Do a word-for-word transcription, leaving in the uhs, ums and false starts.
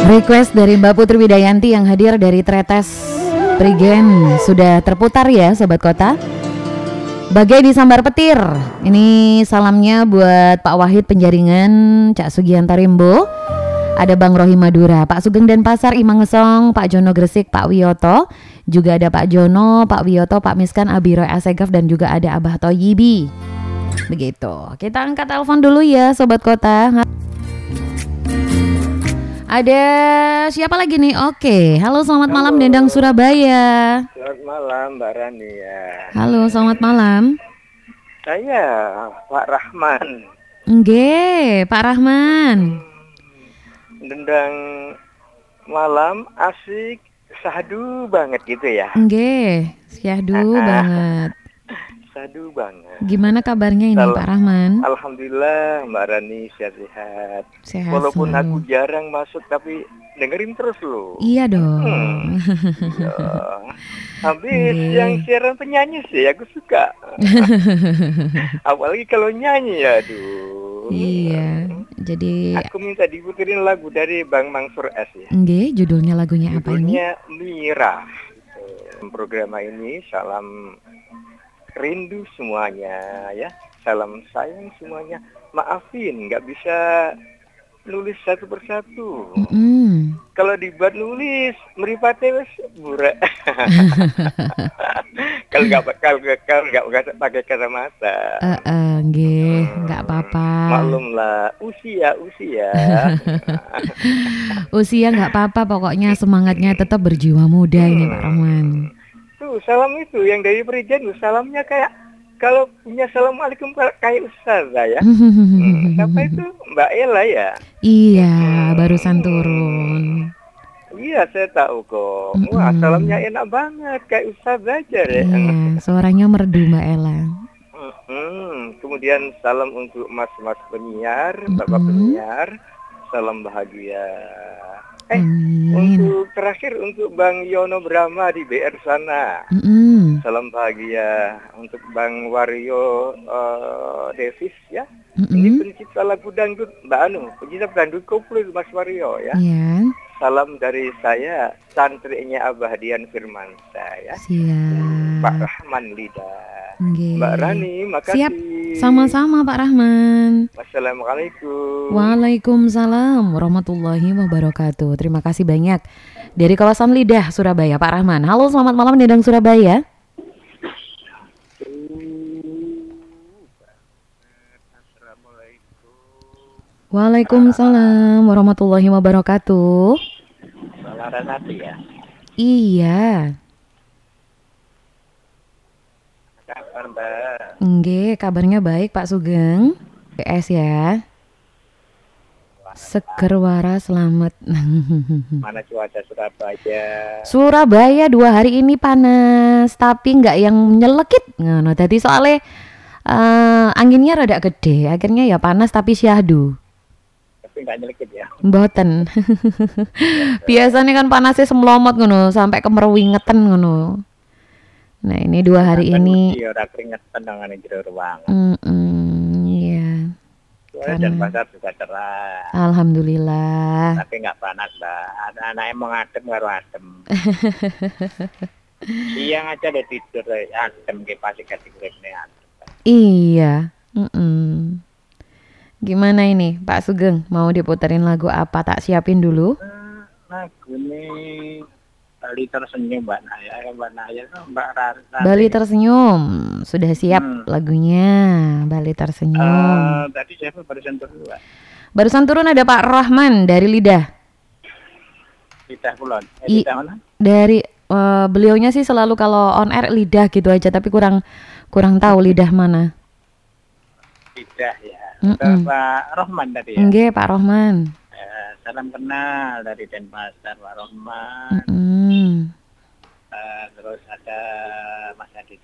Request dari Mbak Putri Widayanti yang hadir dari Tretes Prigen sudah terputar ya Sobat Kota. Bagai di Sambar Petir. Ini salamnya buat Pak Wahid Penjaringan, Cak Sugianto Rimbo, ada Bang Rohi Madura, Pak Sugeng dan Pasar Imang Ngesong, Pak Jono Gresik, Pak Wiyoto, juga ada Pak Jono, Pak Wiyoto, Pak Miskan, Abi Roy Asegaf, dan juga ada Abah Toyibi. Begitu. Kita angkat telepon dulu ya Sobat Kota. Ada siapa lagi nih? Oke, halo selamat halo. Malam Dendang Surabaya. Selamat malam Mbak Rani ya. Halo, selamat malam. Saya Pak Rahman. Nggih, Pak Rahman. Dendang malam asik, sahdu banget gitu ya. Nggih, syahdu banget. Sahdu banget. Gimana kabarnya ini Salam. Pak Rahman? Alhamdulillah Mbak Rani sehat-sehat. Sehat Walaupun selalu. aku jarang masuk tapi dengerin terus loh. Iya dong. Hmm. Iya. Habis okay. Yang siaran penyanyi sih aku suka. Apalagi kalau nyanyi ya, aduh. Iya. Jadi aku minta diputerin lagu dari Bang Mansur S ya. Nggih, judulnya lagunya apa ini? Judulnya Mira. Program ini salam rindu semuanya ya. Salam sayang semuanya. Maafin nggak bisa nulis satu persatu. Mm-hmm. Kalau dibuat nulis meripate wes burek. Kalau nggak kalau kalau nggak pakai kacamata. Eh, uh, nggih, nggak hmm, apa-apa. Maklum lah, usia usia. Usia nggak apa-apa, pokoknya semangatnya tetap berjiwa muda hmm. ini Pak Rahman. Tuh salam itu yang dari Perijan, salamnya kayak kalau punya assalamualaikum kayak ustazah ya. hmm, siapa itu Mbak Ella ya? Iya, hmm. barusan turun. Iya, saya tahu kok. Mm-mm. Wah, salamnya enak banget kayak ustazah aja deh. Iya, suaranya merdu Mbak Ella. Mm-hmm. Kemudian salam untuk mas-mas penyiar, mm-hmm. bapak penyiar, salam bahagia. Eh, Amin. Untuk terakhir untuk Bang Yono Brahma di B R sana. Mm-hmm. Salam bahagia untuk Bang Wario uh, Davis ya. Mm-hmm. Ini pencipta lagu dangdut Mbak Anu, pencipta dangdut koplo Mas Wario ya. Yeah. Salam dari saya, santrinya Abah Dian Firmansyah ya. Siap. Pak Rahman Lida. Okay. Mbak Rani, makasih. Siap, sama-sama Pak Rahman. Wassalamualaikum. Waalaikumsalam warahmatullahi wabarakatuh. Terima kasih banyak. Dari kawasan Lidah, Surabaya, Pak Rahman. Halo, selamat malam Dendang Surabaya. Waalaikumsalam warahmatullahi wabarakatuh. Salah satu ya. Iya. Kabar Mbak? Nggih, kabarnya baik Pak Sugeng. P S ya. Seger waras selamat. Mana cuaca Surabaya? Surabaya dua hari ini panas, tapi nggak yang nyelekit. Ngono. Tadi soalnya uh, anginnya rada gede, akhirnya ya panas tapi syahdu. Tapi nggak nyelekit ya? Mboten. Biasanya kan panasnya semlomot ngono, sampai kemerwingetan ngono. Nah ini dua hari kan ini. Iya, ora keringetan dengan jero ruangan. Mm iya. Kan... Dan pasar juga cerah. Alhamdulillah. Tapi nggak panas Mbak. Ada anak yang mau ngadem karo adem. Siang aja udah tidur adem ke pasti kasih adem. Iya. Mm-mm. Gimana ini Pak Sugeng? Mau diputerin lagu apa? Tak siapin dulu. Lagu ini Bali Tersenyum Mbak Naya, Mbak Naya Mbak Rara. Bali Tersenyum, sudah siap hmm. lagunya. Bali Tersenyum. Uh, tadi siapa barusan turun Mbak? Barusan turun ada Pak Rahman dari Lidah. Lidah Kulon. Eh, I, Lidah mana? Dari uh, beliaunya sih selalu kalau on air Lidah gitu aja, tapi kurang kurang tahu Lidah mana. Lidah ya. Mm-mm. Pak Rohman tadi ya. Nggih, Pak Rohman. Salam kenal dari Denpasar Pak Rohman. Mm. Uh, terus ada Mas Adi